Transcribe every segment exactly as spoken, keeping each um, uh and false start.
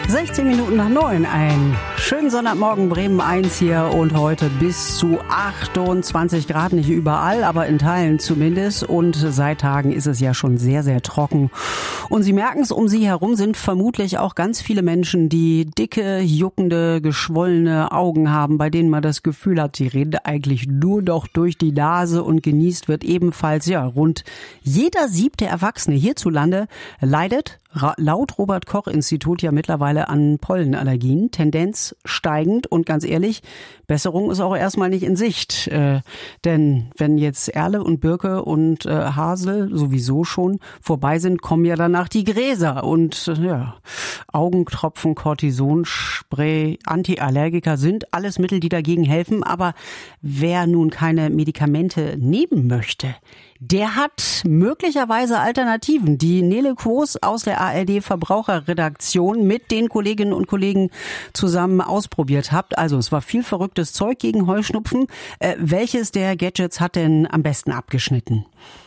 sechzehn Minuten nach neun, ein schönen Sonntagmorgen, Bremen eins hier und heute bis zu achtundzwanzig Grad, nicht überall, aber in Teilen zumindest, und seit Tagen ist es ja schon sehr, sehr trocken. Und Sie merken es, um Sie herum sind vermutlich auch ganz viele Menschen, die dicke, juckende, geschwollene Augen haben, bei denen man das Gefühl hat, sie reden eigentlich nur noch durch die Nase, und genießt wird ebenfalls, ja, rund jeder siebte Erwachsene hierzulande leidet laut Robert-Koch-Institut ja mittlerweile an Pollenallergien, Tendenz steigend, und ganz ehrlich, Besserung ist auch erstmal nicht in Sicht. Äh, denn wenn jetzt Erle und Birke und äh, Hasel sowieso schon vorbei sind, kommen ja danach die Gräser und äh, ja, Augentropfen, Cortisonspray, Antiallergika sind alles Mittel, die dagegen helfen. Aber wer nun keine Medikamente nehmen möchte, der hat möglicherweise Alternativen, die Nele Quos aus der A R D Verbraucherredaktion mit den Kolleginnen und Kollegen zusammen ausprobiert habt. Also es war viel verrücktes Zeug gegen Heuschnupfen. Äh, welches der Gadgets hat denn am besten abgeschnitten?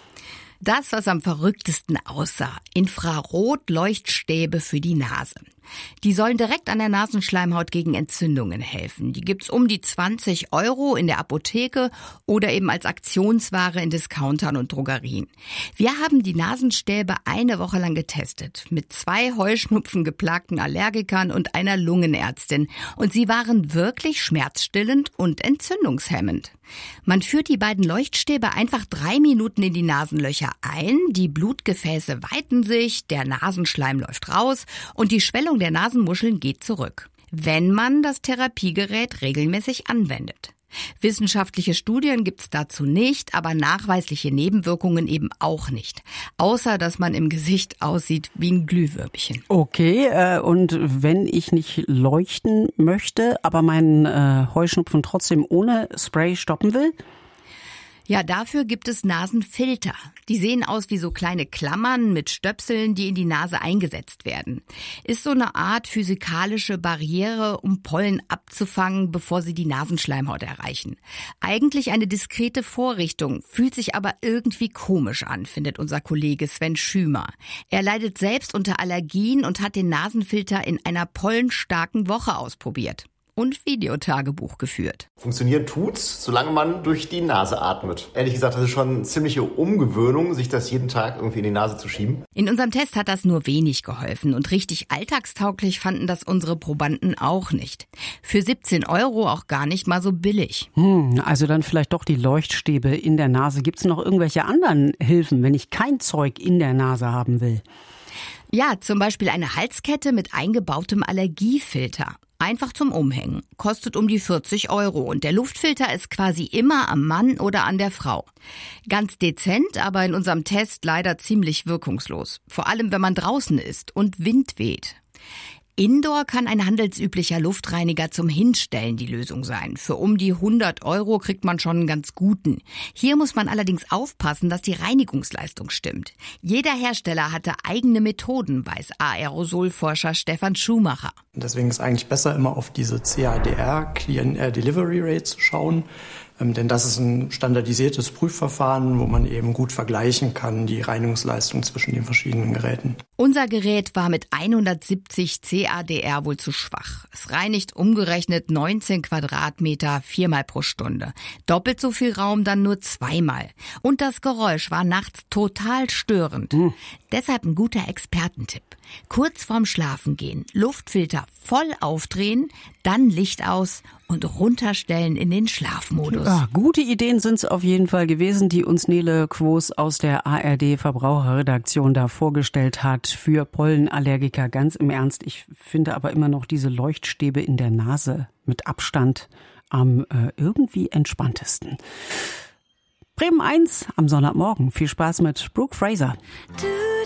Das, was am verrücktesten aussah. Infrarot-Leuchtstäbe für die Nase. Die sollen direkt an der Nasenschleimhaut gegen Entzündungen helfen. Die gibt's um die zwanzig Euro in der Apotheke oder eben als Aktionsware in Discountern und Drogerien. Wir haben die Nasenstäbe eine Woche lang getestet. Mit zwei Heuschnupfen geplagten Allergikern und einer Lungenärztin. Und sie waren wirklich schmerzstillend und entzündungshemmend. Man führt die beiden Leuchtstäbe einfach drei Minuten in die Nasenlöcher ein, die Blutgefäße weiten sich, der Nasenschleim läuft raus und die Schwellung der Nasenmuscheln geht zurück, wenn man das Therapiegerät regelmäßig anwendet. Wissenschaftliche Studien gibt's dazu nicht, aber nachweisliche Nebenwirkungen eben auch nicht. Außer, dass man im Gesicht aussieht wie ein Glühwürmchen. Okay, äh, und wenn ich nicht leuchten möchte, aber meinen äh, Heuschnupfen trotzdem ohne Spray stoppen will? Ja, dafür gibt es Nasenfilter. Die sehen aus wie so kleine Klammern mit Stöpseln, die in die Nase eingesetzt werden. Ist so eine Art physikalische Barriere, um Pollen abzufangen, bevor sie die Nasenschleimhaut erreichen. Eigentlich eine diskrete Vorrichtung, fühlt sich aber irgendwie komisch an, findet unser Kollege Sven Schümer. Er leidet selbst unter Allergien und hat den Nasenfilter in einer pollenstarken Woche ausprobiert. Und Videotagebuch geführt. Funktionieren tut's, solange man durch die Nase atmet. Ehrlich gesagt, das ist schon eine ziemliche Umgewöhnung, sich das jeden Tag irgendwie in die Nase zu schieben. In unserem Test hat das nur wenig geholfen und richtig alltagstauglich fanden das unsere Probanden auch nicht. Für siebzehn Euro auch gar nicht mal so billig. Hm, also dann vielleicht doch die Leuchtstäbe in der Nase. Gibt's noch irgendwelche anderen Hilfen, wenn ich kein Zeug in der Nase haben will? Ja, zum Beispiel eine Halskette mit eingebautem Allergiefilter. Einfach zum Umhängen. Kostet um die vierzig Euro und der Luftfilter ist quasi immer am Mann oder an der Frau. Ganz dezent, aber in unserem Test leider ziemlich wirkungslos. Vor allem, wenn man draußen ist und Wind weht. Indoor kann ein handelsüblicher Luftreiniger zum Hinstellen die Lösung sein. Für um die hundert Euro kriegt man schon einen ganz guten. Hier muss man allerdings aufpassen, dass die Reinigungsleistung stimmt. Jeder Hersteller hatte eigene Methoden, weiß Aerosolforscher Stefan Schumacher. Deswegen ist eigentlich besser, immer auf diese C A D R, Clean Air Delivery Rate, zu schauen. Ähm, denn das ist ein standardisiertes Prüfverfahren, wo man eben gut vergleichen kann, die Reinigungsleistung zwischen den verschiedenen Geräten. Unser Gerät war mit hundertsiebzig C A D R wohl zu schwach. Es reinigt umgerechnet neunzehn Quadratmeter viermal pro Stunde. Doppelt so viel Raum dann nur zweimal. Und das Geräusch war nachts total störend. Mhm. Deshalb ein guter Expertentipp. Kurz vorm Schlafengehen Luftfilter voll aufdrehen, dann Licht aus und runterstellen in den Schlafmodus. Ja, gute Ideen sind es auf jeden Fall gewesen, die uns Nele Quos aus der A R D Verbraucherredaktion da vorgestellt hat für Pollenallergiker. Ganz im Ernst, ich finde aber immer noch diese Leuchtstäbe in der Nase mit Abstand am äh, irgendwie entspanntesten. Bremen eins am Sonntagmorgen. Viel Spaß mit Brooke Fraser.